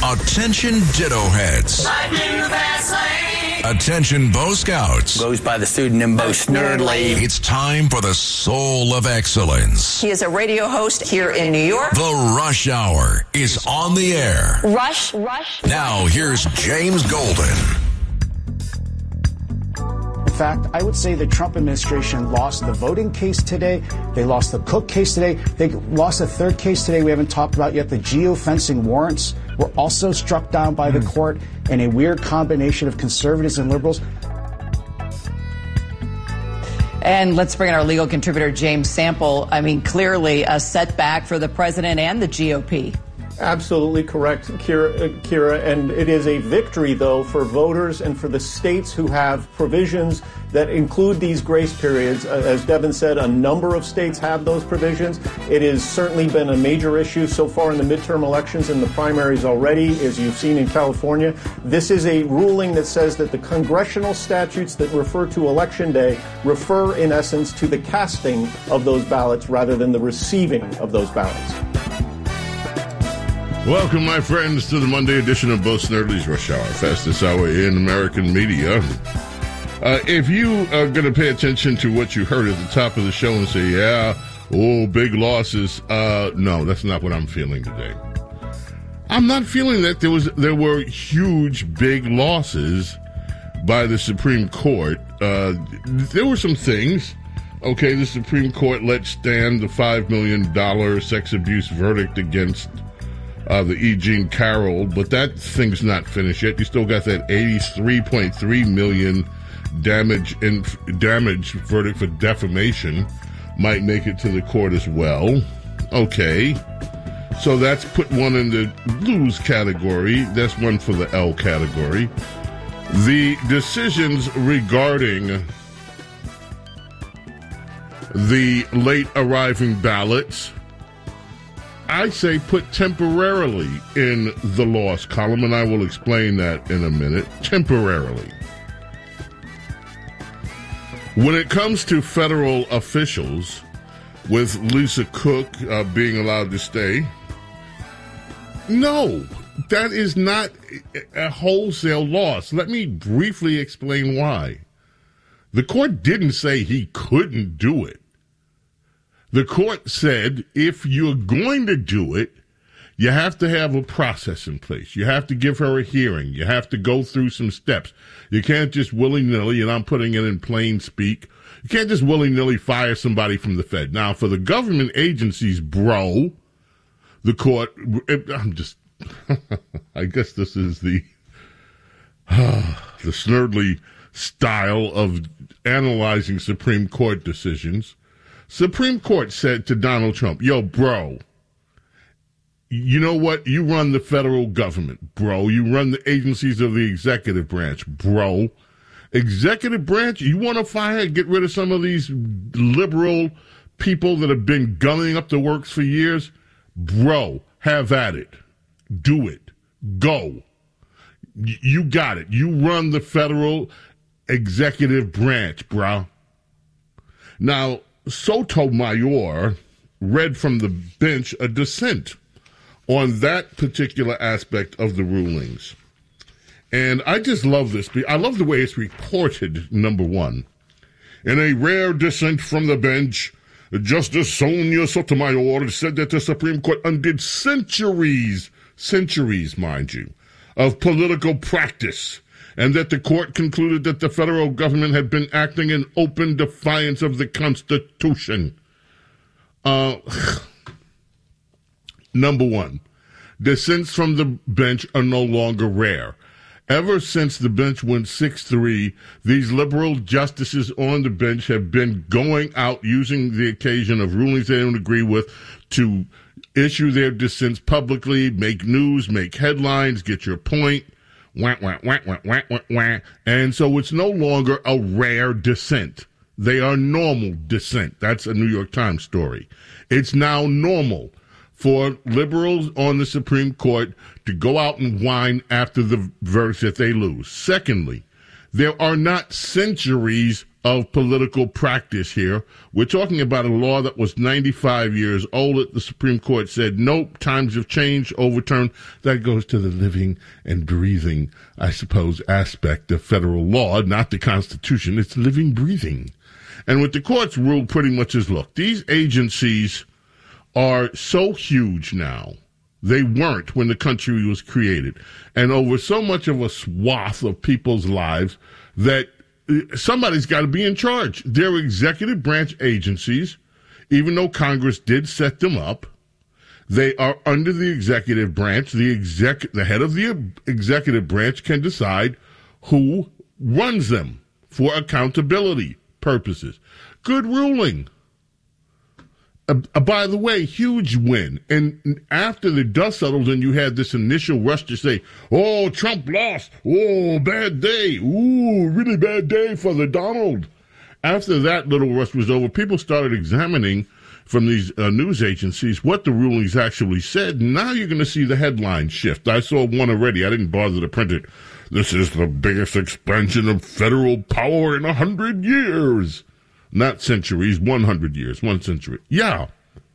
Attention ditto heads. Attention Bo Scouts. Goes by the pseudonym Bo Snerdley. It's time for the soul of excellence. He is a radio host here in New York. The Rush Hour is on the air. Rush. Now here's James Golden. In fact, I would say the Trump administration lost the voting case today. They lost the Cook case today. They lost a third case today we haven't talked about yet. The geofencing warrants were also struck down by the court in a weird combination of conservatives and liberals. And let's bring in our legal contributor, James Sample. I mean, clearly a setback for the president and the GOP. Absolutely correct, Kira. And it is a victory, though, for voters and for the states who have provisions that include these grace periods. As Devin said, a number of states have those provisions. It has certainly been a major issue so far in the midterm elections and the primaries already, as you've seen in California. This is a ruling that says that the congressional statutes that refer to Election Day refer, in essence, to the casting of those ballots rather than the receiving of those ballots. Welcome, my friends, to the Monday edition of Bo Snerdley's Rush Hour, fastest hour in American media. If you are going to pay attention to what you heard at the top of the show and say, big losses, no, that's not what I'm feeling today. I'm not feeling that there were huge, big losses by the Supreme Court. There were some things. Okay, the Supreme Court let stand the $5 million sex abuse verdict against the E. Jean Carroll, but that thing's not finished yet. You still got that $83.3 million damage verdict for defamation. Might make it to the court as well. Okay. So that's put one in the lose category. That's one for the L category. The decisions regarding the late arriving ballots, I say put temporarily in the loss column, and I will explain that in a minute. Temporarily. When it comes to federal officials, with Lisa Cook being allowed to stay, no, that is not a wholesale loss. Let me briefly explain why. The court didn't say he couldn't do it. The court said if you're going to do it, you have to have a process in place. You have to give her a hearing. You have to go through some steps. You can't just willy-nilly, and I'm putting it in plain speak, you can't just willy-nilly fire somebody from the Fed. Now, for the government agencies, the court, I guess this is the Snerdley style of analyzing Supreme Court decisions. Supreme Court said to Donald Trump, yo, bro, you know what? You run the federal government, bro. You run the agencies of the executive branch, bro. Executive branch, you want to fire, get rid of some of these liberal people that have been gunning up the works for years? Bro, have at it. Do it. Go. You got it. You run the federal executive branch, bro. Now, Sotomayor read from the bench a dissent on that particular aspect of the rulings. And I just love this. I love the way it's reported, number one. In a rare dissent from the bench, Justice Sonia Sotomayor said that the Supreme Court undid centuries, mind you, of political practice, and that the court concluded that the federal government had been acting in open defiance of the Constitution. Number one, dissents from the bench are no longer rare. Ever since the bench went 6-3, these liberal justices on the bench have been going out using the occasion of rulings they don't agree with to issue their dissents publicly, make news, make headlines, get your point. Wah, wah, wah, wah, wah, wah, wah. And so it's no longer a rare dissent. They are normal dissent. That's a New York Times story. It's now normal for liberals on the Supreme Court to go out and whine after the verdicts that they lose. Secondly, there are not centuries of political practice here. We're talking about a law that was 95 years old. The Supreme Court said, nope, times have changed, overturned. That goes to the living and breathing, I suppose, aspect of federal law, not the Constitution. It's living, breathing. And what the courts ruled pretty much is, look, these agencies are so huge now. They weren't when the country was created. And over so much of a swath of people's lives that somebody's got to be in charge. They're executive branch agencies, even though Congress did set them up. They are under the executive branch. The head of the executive branch can decide who runs them for accountability purposes. Good ruling. By the way, huge win. And after the dust settled and you had this initial rush to say, oh, Trump lost. Oh, bad day. Ooh, really bad day for the Donald. After that little rush was over, people started examining from these news agencies what the rulings actually said. Now you're going to see the headline shift. I saw one already. I didn't bother to print it. This is the biggest expansion of federal power in 100 years. Not centuries, 100 years, 1 century. Yeah.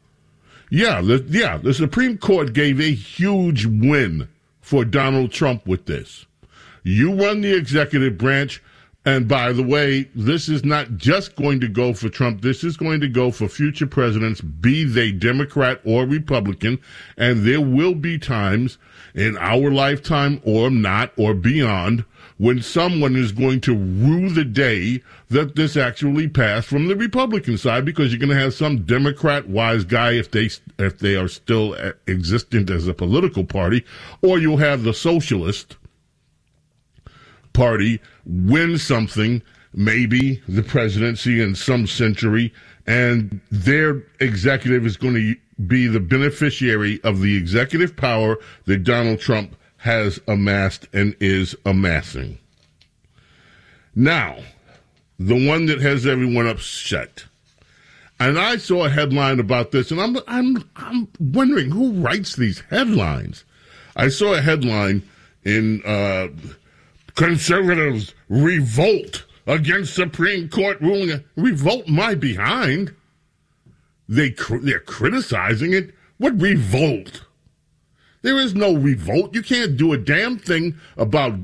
The Supreme Court gave a huge win for Donald Trump with this. You run the executive branch, and by the way, this is not just going to go for Trump. This is going to go for future presidents, be they Democrat or Republican, and there will be times in our lifetime or not or beyond when someone is going to rue the day that this actually passed from the Republican side, because you're going to have some Democrat wise guy, if they are still existent as a political party, or you'll have the Socialist Party win something, maybe the presidency in some century, and their executive is going to be the beneficiary of the executive power that Donald Trump has amassed and is amassing. Now, the one that has everyone upset. And I saw a headline about this, and I'm wondering who writes these headlines. I saw a headline in Conservatives revolt against Supreme Court ruling. Revolt my behind. They're criticizing it. What revolt? There is no revolt. You can't do a damn thing about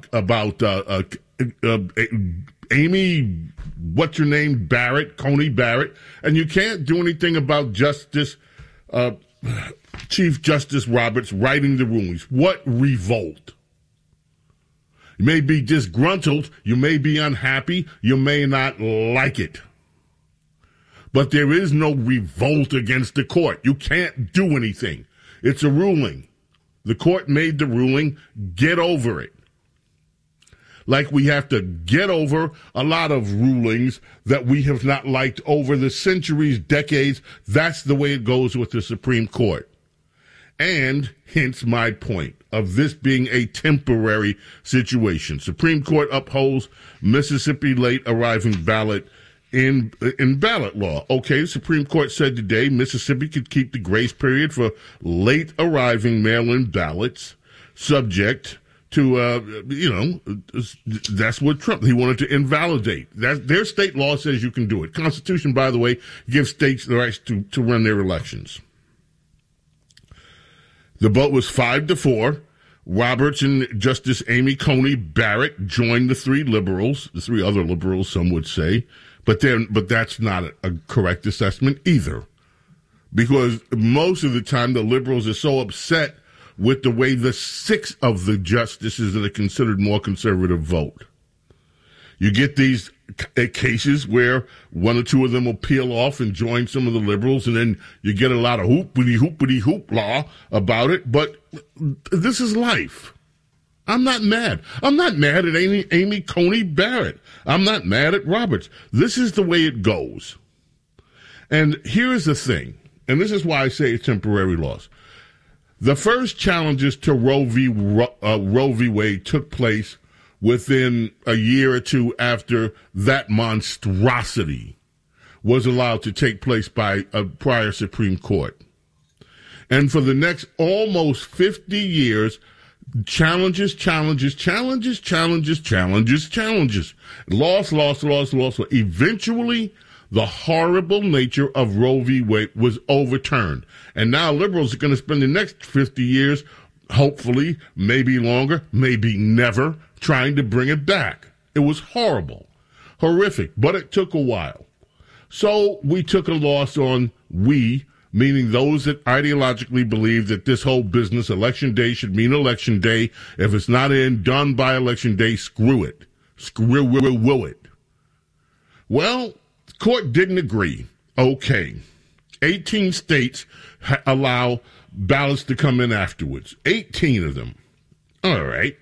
Amy, what's her name, Coney Barrett, and you can't do anything about Chief Justice Roberts writing the rulings. What revolt? You may be disgruntled, you may be unhappy, you may not like it. But there is no revolt against the court. You can't do anything. It's a ruling. The court made the ruling. Get over it. Like we have to get over a lot of rulings that we have not liked over the centuries, decades. That's the way it goes with the Supreme Court. And hence my point of this being a temporary situation. Supreme Court upholds Mississippi late arriving ballot in ballot law. Okay, Supreme Court said today Mississippi could keep the grace period for late arriving mail-in ballots, subject to, that's what Trump, he wanted to invalidate. Their state law says you can do it. Constitution, by the way, gives states the right to run their elections. The vote was 5-4. Roberts and Justice Amy Coney Barrett joined the three other liberals, some would say. But that's not a correct assessment either. Because most of the time the liberals are so upset with the way the 6 of the justices that are considered more conservative vote. You get these cases where 1 or 2 of them will peel off and join some of the liberals, and then you get a lot of hoopity-hoopity-hoopla about it. But this is life. I'm not mad. I'm not mad at Amy Coney Barrett. I'm not mad at Roberts. This is the way it goes. And here's the thing, and this is why I say it's temporary loss. The first challenges to Roe v. Wade took place within a year or two after that monstrosity was allowed to take place by a prior Supreme Court. And for the next almost 50 years, Challenges. Loss. Eventually, the horrible nature of Roe v. Wade was overturned. And now liberals are going to spend the next 50 years, hopefully, maybe longer, maybe never, trying to bring it back. It was horrible, horrific, but it took a while. So we took a loss on meaning those that ideologically believe that this whole business, Election Day, should mean Election Day. If it's not done by Election Day, screw it. Screw it. Well, the court didn't agree. Okay. 18 states allow ballots to come in afterwards. 18 of them. All right.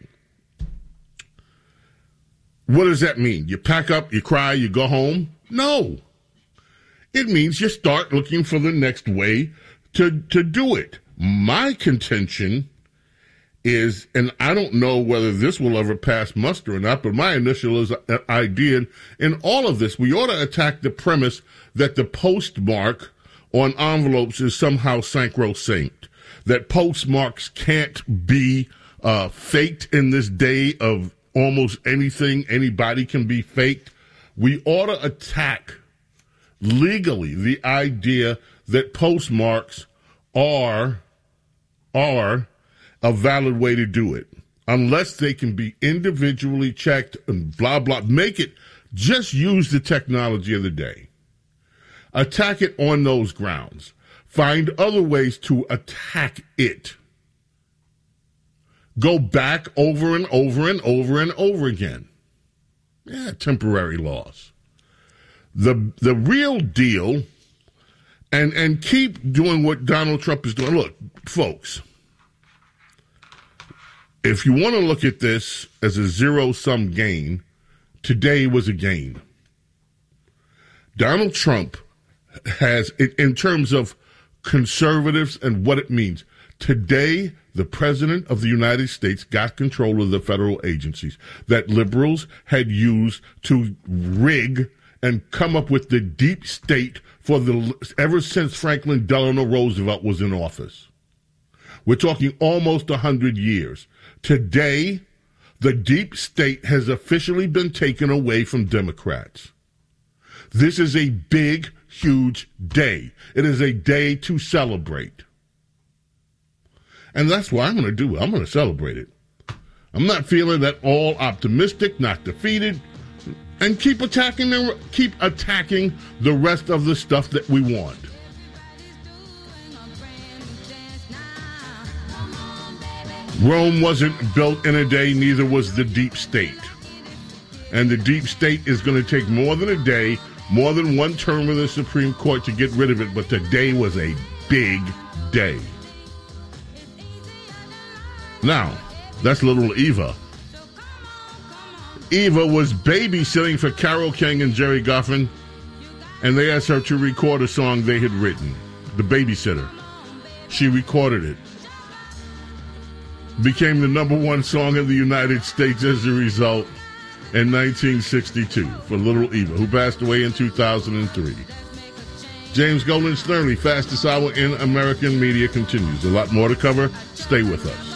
What does that mean? You pack up, you cry, you go home? No. It means you start looking for the next way to do it. My contention is, and I don't know whether this will ever pass muster or not, but my initial idea in all of this, we ought to attack the premise that the postmark on envelopes is somehow sacrosanct, that postmarks can't be faked in this day of almost anything. Anybody can be faked. We ought to attack legally the idea that postmarks are a valid way to do it, unless they can be individually checked and blah, blah. Just use the technology of the day. Attack it on those grounds. Find other ways to attack it. Go back over and over and over and over again. Yeah, temporary loss. The real deal, and keep doing what Donald Trump is doing. Look, folks, if you want to look at this as a zero-sum game, today was a gain. Donald Trump has, in terms of conservatives and what it means, today the President of the United States got control of the federal agencies that liberals had used to rig and come up with the deep state ever since Franklin Delano Roosevelt was in office. We're talking almost 100 years. Today, the deep state has officially been taken away from Democrats. This is a big, huge day. It is a day to celebrate. And that's what I'm going to do. I'm going to celebrate it. I'm not feeling at all optimistic, not defeated. And keep attacking the rest of the stuff that we want. Rome wasn't built in a day, neither was the deep state. And the deep state is going to take more than a day, more than one term of the Supreme Court to get rid of it, but today was a big day. Now, that's little Eva. Eva was babysitting for Carole King and Jerry Goffin, and they asked her to record a song they had written, The Babysitter. She recorded it. Became the #1 song in the United States as a result in 1962 for Little Eva, who passed away in 2003. James Golden Snerdley, fastest hour in American media, continues. A lot more to cover. Stay with us.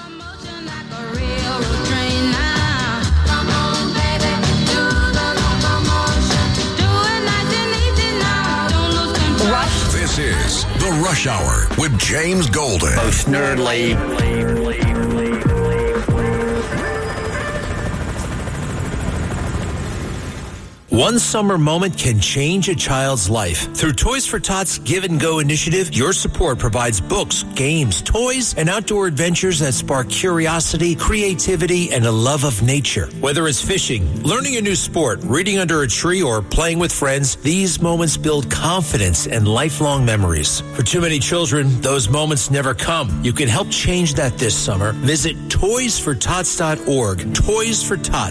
This is The Rush Hour with James Golden. Both Snerdley. One summer moment can change a child's life. Through Toys for Tots Give and Go initiative, your support provides books, games, toys, and outdoor adventures that spark curiosity, creativity, and a love of nature. Whether it's fishing, learning a new sport, reading under a tree, or playing with friends, these moments build confidence and lifelong memories. For too many children, those moments never come. You can help change that this summer. Visit toysfortots.org. Toys for Tots.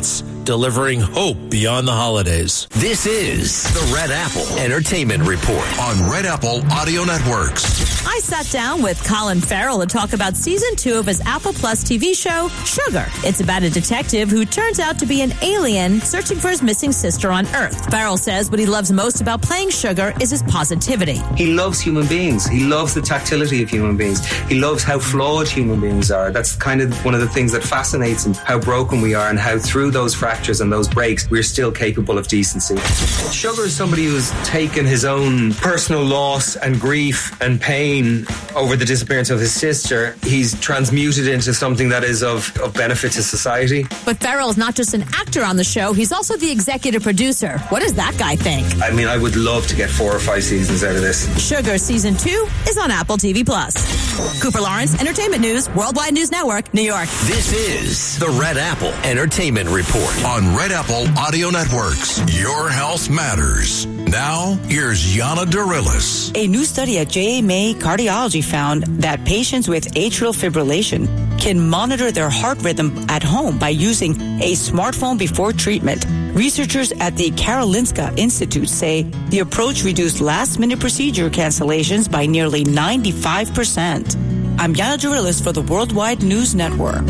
delivering hope beyond the holidays. This is the Red Apple Entertainment Report on Red Apple Audio Networks. I sat down with Colin Farrell to talk about season 2 of his Apple Plus TV show, Sugar. It's about a detective who turns out to be an alien searching for his missing sister on Earth. Farrell says what he loves most about playing Sugar is his positivity. He loves human beings. He loves the tactility of human beings. He loves how flawed human beings are. That's kind of one of the things that fascinates him, how broken we are and how through those fractures and those breaks, we're still capable of decency. Sugar is somebody who's taken his own personal loss and grief and pain over the disappearance of his sister. He's transmuted into something that is of benefit to society. But Farrell's not just an actor on the show, he's also the executive producer. What does that guy think? I mean, I would love to get 4 or 5 seasons out of this. Sugar Season 2 is on Apple TV+. Cooper Lawrence, Entertainment News, Worldwide News Network, New York. This is the Red Apple Entertainment Report on Red Apple Audio Networks. Your health matters. Now, here's Yana Dorillis. A new study at J.A. May Cardiology found that patients with atrial fibrillation can monitor their heart rhythm at home by using a smartphone before treatment. Researchers at the Karolinska Institute say the approach reduced last-minute procedure cancellations by nearly 95%. I'm Yana Dorillis for the Worldwide News Network.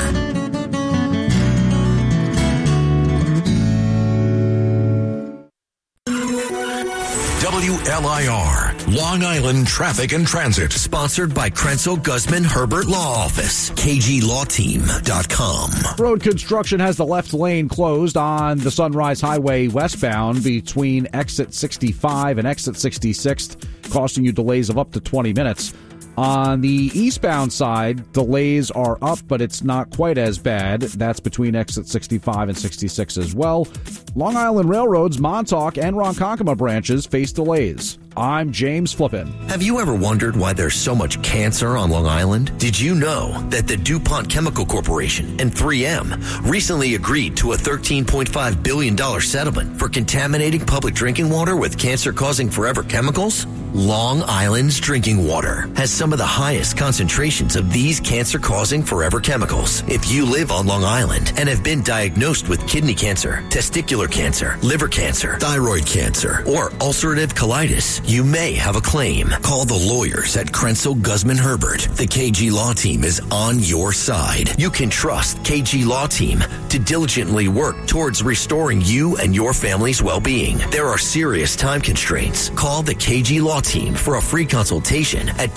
WLIR, Long Island Traffic and Transit. Sponsored by Krenzel Guzman Herbert Law Office. KGLawTeam.com. Road construction has the left lane closed on the Sunrise Highway westbound between exit 65 and exit 66, costing you delays of up to 20 minutes. On the eastbound side, delays are up, but it's not quite as bad. That's between exit 65 and 66 as well. Long Island Railroad's Montauk and Ronkonkoma branches face delays. I'm James Flippin. Have you ever wondered why there's so much cancer on Long Island? Did you know that the DuPont Chemical Corporation and 3M recently agreed to a $13.5 billion settlement for contaminating public drinking water with cancer-causing forever chemicals? Long Island's drinking water has some of the highest concentrations of these cancer-causing forever chemicals. If you live on Long Island and have been diagnosed with kidney cancer, testicular cancer, liver cancer, thyroid cancer, or ulcerative colitis, you may have a claim. Call the lawyers at Krenzel Guzman Herbert. The KG Law Team is on your side. You can trust KG Law Team to diligently work towards restoring you and your family's well-being. There are serious time constraints. Call the KG Law Team for a free consultation at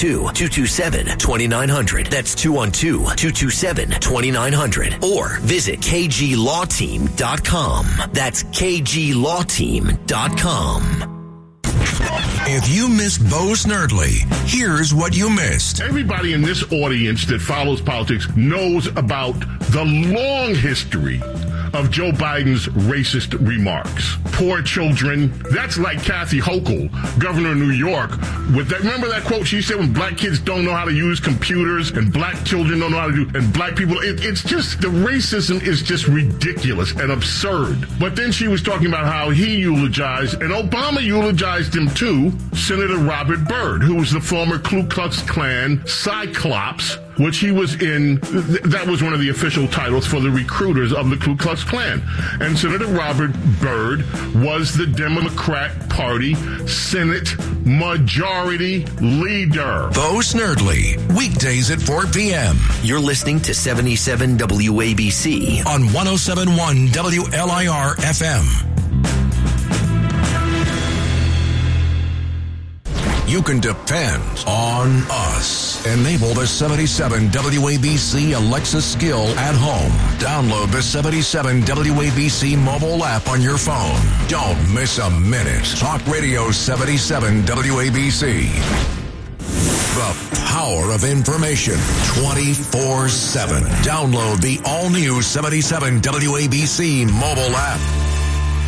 212-227-2900. That's 212-227-2900. Or visit KGLawTeam.com. That's KGLawTeam.com. If you missed Bo Snerdley, here's what you missed. Everybody in this audience that follows politics knows about the long history of Joe Biden's racist remarks. Poor children. That's like Kathy Hochul, governor of New York. With that, remember that quote she said when black kids don't know how to use computers and black children don't know how to do, and black people, it's just, the racism is just ridiculous and absurd. But then she was talking about how he eulogized, and Obama eulogized him too, Senator Robert Byrd, who was the former Ku Klux Klan Cyclops, which he was in. That was one of the official titles for the recruiters of the Ku Klux Klan. And Senator Robert Byrd was the Democrat Party Senate Majority Leader. Bo Snerdley, weekdays at 4 p.m. You're listening to 77 WABC on 107.1 WLIR FM. You can depend on us. Enable the 77 WABC Alexa skill at home. Download the 77 WABC mobile app on your phone. Don't miss a minute. Talk Radio 77 WABC. The power of information 24/7. Download the all-new 77 WABC mobile app.